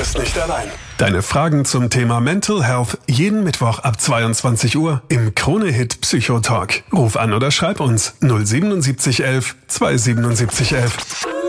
bist nicht allein. Deine Fragen zum Thema Mental Health jeden Mittwoch ab 22 Uhr im Krone-Hit Psychotalk. Ruf an oder schreib uns 07711 27711.